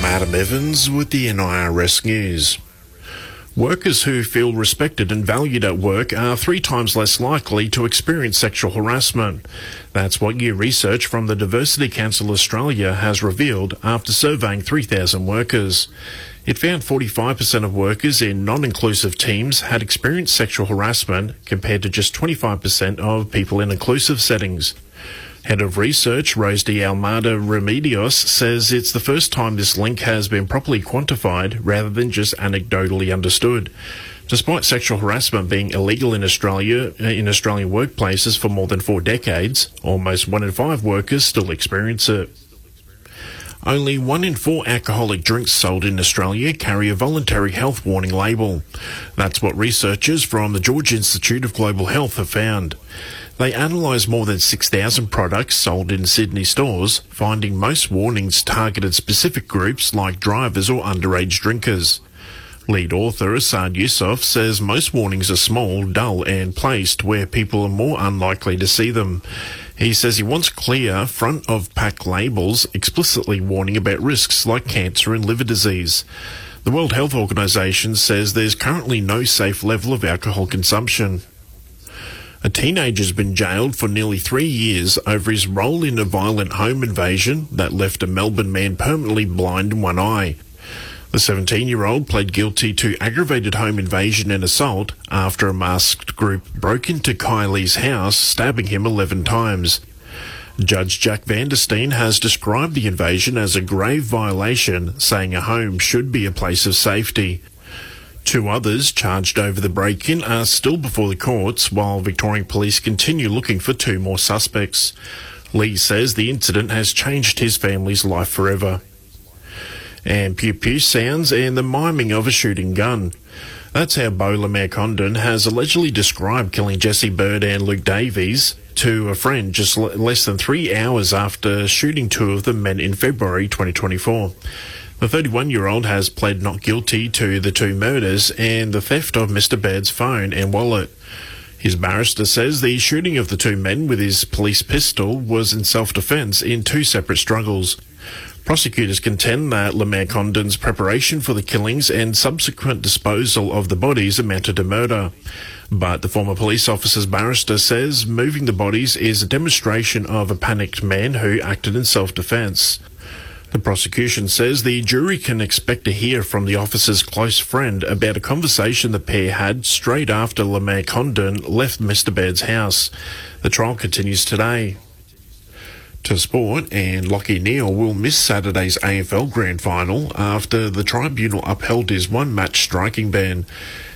Adam Evans with the NIRS News. Workers who feel respected and valued at work are 3 times less likely to experience sexual harassment. That's what new research from the Diversity Council Australia has revealed after surveying 3,000 workers. It found 45% of workers in non-inclusive teams had experienced sexual harassment compared to just 25% of people in inclusive settings. Head of Research, Rose de Almada Remedios, says it's the first time this link has been properly quantified rather than just anecdotally understood. Despite sexual harassment being illegal in Australian workplaces for more than 4 decades, almost 1 in 5 workers still experience it. Only 1 in 4 alcoholic drinks sold in Australia carry a voluntary health warning label. That's what researchers from the George Institute of Global Health have found. They analysed more than 6,000 products sold in Sydney stores, finding most warnings targeted specific groups like drivers or underage drinkers. Lead author Asad Yusuf says most warnings are small, dull and placed where people are more unlikely to see them. He says he wants clear front-of-pack labels explicitly warning about risks like cancer and liver disease. The World Health Organization says there's currently no safe level of alcohol consumption. A teenager's been jailed for nearly 3 years over his role in a violent home invasion that left a Melbourne man permanently blind in one eye. The 17-year-old pled guilty to aggravated home invasion and assault after a masked group broke into Kylie's house, stabbing him 11 times. Judge Jack Vandersteen has described the invasion as a grave violation, saying a home should be a place of safety. 2 others charged over the break-in are still before the courts, while Victorian police continue looking for 2 more suspects. Lee says the incident has changed his family's life forever. And pew-pew sounds and the miming of a shooting gun. That's how Beau Lemaire Condon has allegedly described killing Jesse Bird and Luke Davies to a friend just less than 3 hours after shooting 2 of the men in February 2024. The 31-year-old has pled not guilty to the 2 murders and the theft of Mr. Baird's phone and wallet. His barrister says the shooting of the 2 men with his police pistol was in self-defence in 2 separate struggles. Prosecutors contend that Lemaire Condon's preparation for the killings and subsequent disposal of the bodies amounted to murder. But the former police officer's barrister says moving the bodies is a demonstration of a panicked man who acted in self-defence. The prosecution says the jury can expect to hear from the officer's close friend about a conversation the pair had straight after Lemaire Condon left Mr. Baird's house. The trial continues today. To sport, and Lachie Neale will miss Saturday's AFL Grand Final after the tribunal upheld his 1-match striking ban.